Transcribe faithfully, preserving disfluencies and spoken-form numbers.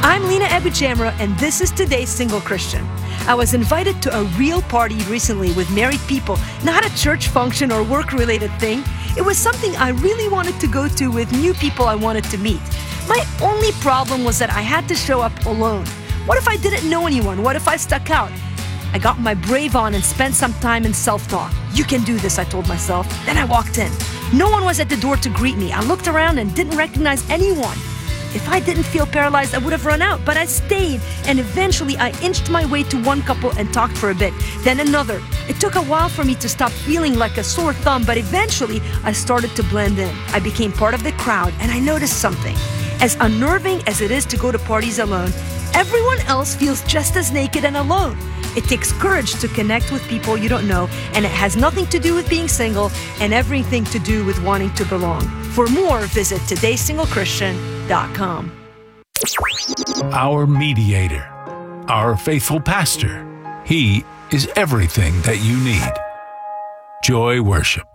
I'm Lena Abujamra, and this is Today's Single Christian. I was invited to a real party recently with married people, not a church function or work-related thing. It was something I really wanted to go to with new people I wanted to meet. My only problem was that I had to show up alone. What if I didn't know anyone? What if I stuck out? I got my brave on and spent some time in self-talk. You can do this, I told myself. Then I walked in. No one was at the door to greet me. I looked around and didn't recognize anyone. If I didn't feel paralyzed, I would have run out, but I stayed, and eventually I inched my way to one couple and talked for a bit, then another. It took a while for me to stop feeling like a sore thumb, but eventually I started to blend in. I became part of the crowd, and I noticed something. As unnerving as it is to go to parties alone, everyone else feels just as naked and alone. It takes courage to connect with people you don't know, and it has nothing to do with being single and everything to do with wanting to belong. For more, visit todays single christian dot com. Our mediator, our faithful pastor. He is everything that you need. Joy Worship.